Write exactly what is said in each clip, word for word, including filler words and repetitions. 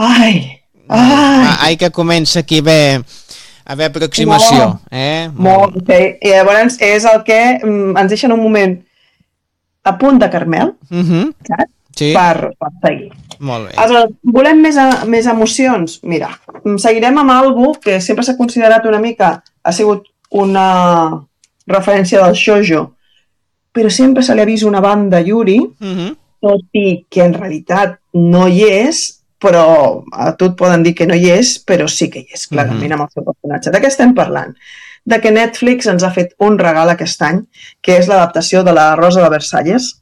Ai, ai. Ai, que comença aquí a haver, a haver aproximació. Molt, eh? molt. molt. I llavors és el que ens deixa en un moment a punt de caramel, uh -huh. saps? Sí. Per, per seguir. Molt bé. Aleshores, volem més, a, més emocions? Mira, seguirem amb algo que sempre s'ha considerat una mica, ha sigut una referència del shoujo, però sempre se li ha vist una banda Yuri, uh -huh. tot i que en realitat no hi és, però a tu et poden dir que no hi és, però sí que hi és, clarament, uh -huh. amb el seu personatge. De què estem parlant? De que Netflix ens ha fet un regal aquest any, que és l'adaptació de La Rosa de Versalles,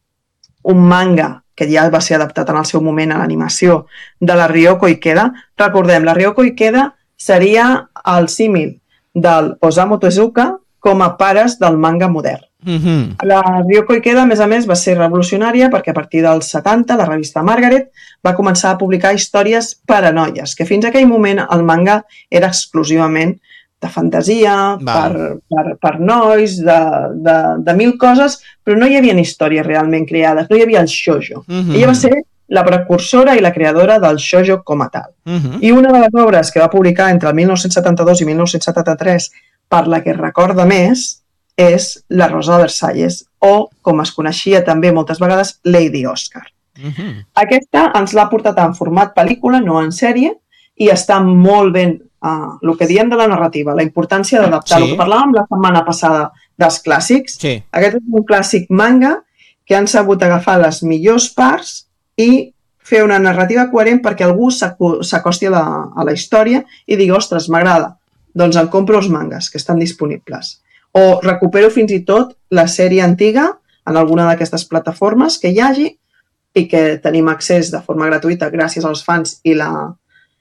un manga que ja va ser adaptat en el seu moment a l'animació de la Ryoko Ikeda. Recordem, la Ryoko Ikeda seria el símil del Osamu Tezuka com a pares del manga modern. Uh-huh. La Ryoko Ikeda, a més a més, va ser revolucionària perquè a partir dels setanta la revista Margaret va començar a publicar històries per a noies, que fins a aquell moment el manga era exclusivament de fantasia, per, per, per nois, de, de, de mil coses, però no hi havia històries realment creades, no hi havia el shoujo. Uh-huh. Ella va ser la precursora i la creadora del shoujo com a tal. Uh-huh. I una de les obres que va publicar entre el mil nou-cents setanta-dos i mil nou-cents setanta-tres, per la que es recorda més, és La Rosa de Versalles, o, com es coneixia també moltes vegades, Lady Oscar. Uh-huh. Aquesta ens l'ha portat en format pel·lícula, no en sèrie, i està molt ben, uh, el que diem de la narrativa, la importància d'adaptar. Sí. El que parlàvem la setmana passada dels clàssics. Sí. Aquest és un clàssic manga que han sabut agafar les millors parts i fer una narrativa coherent perquè algú s'acosti a, la, a la història i digui, ostres, m'agrada, doncs em compro els mangas que estan disponibles. O recupero fins i tot la sèrie antiga en alguna d'aquestes plataformes que hi hagi i que tenim accés de forma gratuïta gràcies als fans i la,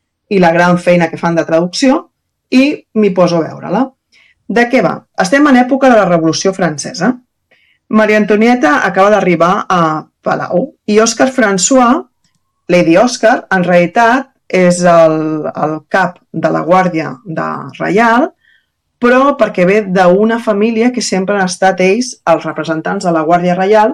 i la gran feina que fan de traducció i m'hi poso a veure-la. De què va? Estem en època de la Revolució Francesa. Maria Antonieta acaba d'arribar a Palau i Òscar François, Lady Oscar, en realitat és el, el cap de la Guàrdia de Reial, però perquè ve d'una família que sempre han estat ells els representants de la Guàrdia Reial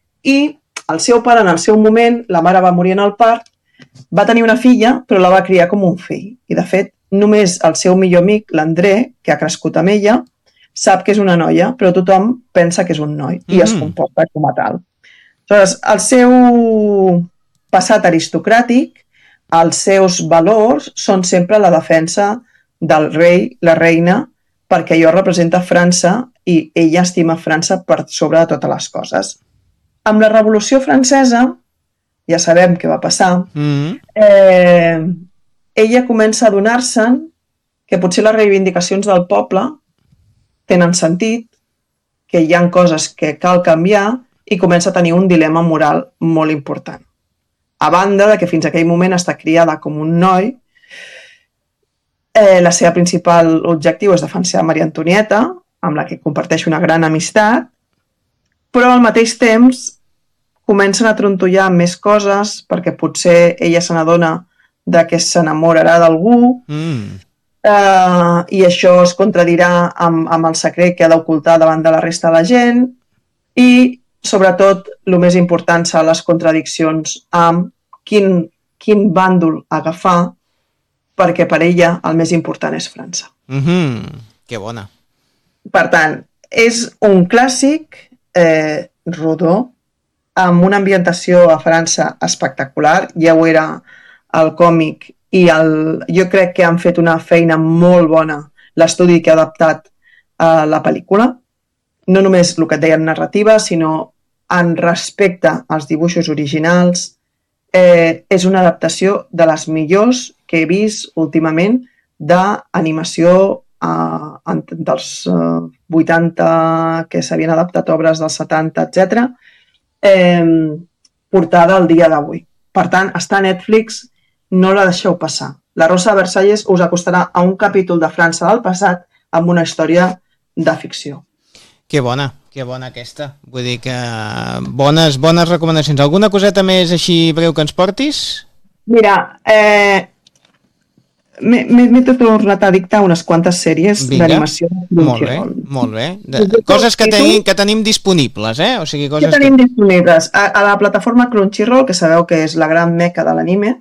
i el seu pare en el seu moment, la mare va morir en el part, va tenir una filla però la va criar com un fill i de fet només el seu millor amic, l'André, que ha crescut amb ella, sap que és una noia però tothom pensa que és un noi i mm. es comporta com a tal. Aleshores, el seu passat aristocràtic, els seus valors són sempre la defensa del rei, la reina, perquè allò representa França i ella estima França per sobre de totes les coses. Amb la Revolució Francesa, ja sabem què va passar, mm-hmm. eh, ella comença a adonar-se'n que potser les reivindicacions del poble tenen sentit, que hi ha coses que cal canviar i comença a tenir un dilema moral molt important. A banda de que fins a aquell moment està criada com un noi, Eh, la seva principal objectiu és defensar Maria Antonieta, amb la que comparteix una gran amistat, però al mateix temps comencen a trontollar més coses perquè potser ella se n'adona de que s'enamorarà d'algú mm. eh, i això es contradirà amb, amb el secret que ha d'ocultar davant de la resta de la gent i sobretot el més important són les contradiccions amb quin, quin bàndol agafar perquè per ella el més important és França. Mm-hmm. Que bona. Per tant, és un clàssic eh, rodó, amb una ambientació a França espectacular, ja ho era el còmic, i el, jo crec que han fet una feina molt bona l'estudi que ha adaptat a la pel·lícula, no només el que et deien narrativa, sinó en respecte als dibuixos originals. Eh, és una adaptació de les millors que he vist últimament d'animació eh, dels eh, vuitanta, que s'havien adaptat obres dels setanta, etcètera, eh, portada al dia d'avui. Per tant, està a Netflix, no la deixeu passar. La Rosa de Versalles us acostarà a un capítol de França del passat amb una història de ficció. Que bona, que bona aquesta. Vull dir que bones, bones recomanacions. Alguna coseta més així breu que ens portis? Mira, eh, m'he tornat a dictar unes quantes sèries d'animació. Molt bé, molt bé. De, coses que tenim, que tenim disponibles, eh? O sigui, coses que tenim que... disponibles. A, a la plataforma Crunchyroll, que sabeu que és la gran meca de l'anime,